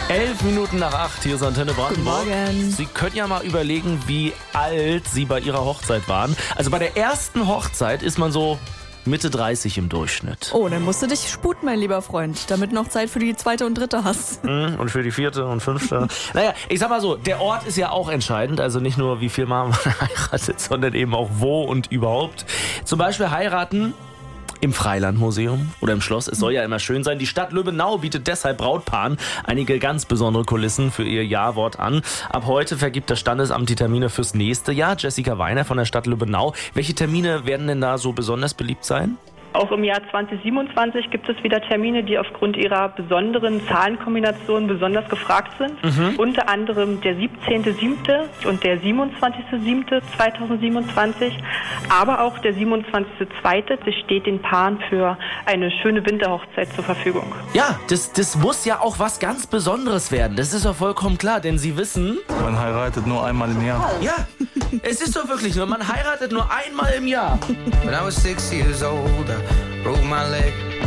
11 Minuten nach 8, hier ist Antenne Brandenburg. Guten Morgen. Sie können ja mal überlegen, wie alt Sie bei Ihrer Hochzeit waren. Also bei der ersten Hochzeit ist man so Mitte 30 im Durchschnitt. Oh, dann musst du dich sputen, mein lieber Freund, damit noch Zeit für die zweite und dritte hast. Und für die vierte und fünfte. Naja, ich sag mal so, der Ort ist ja auch entscheidend. Also nicht nur, wie viel Mal man heiratet, sondern eben auch wo und überhaupt. Zum Beispiel heiraten im Freilandmuseum oder im Schloss. Es soll ja immer schön sein. Die Stadt Lübbenau bietet deshalb Brautpaaren einige ganz besondere Kulissen für ihr Ja-Wort an. Ab heute vergibt das Standesamt die Termine fürs nächste Jahr. Jessica Weiner von der Stadt Lübbenau. Welche Termine werden denn da so besonders beliebt sein? Auch im Jahr 2027 gibt es wieder Termine, die aufgrund ihrer besonderen Zahlenkombination besonders gefragt sind. Unter anderem der 17.07. und der 27.07.2027, aber auch der 27.02. steht den Paaren für eine schöne Winterhochzeit zur Verfügung. Ja, das muss ja auch was ganz Besonderes werden. Das ist doch vollkommen klar, denn Sie wissen... Man heiratet nur einmal im Jahr. Ja, es ist doch wirklich nur, man heiratet nur einmal im Jahr. When I was 6 years old, I broke my leg.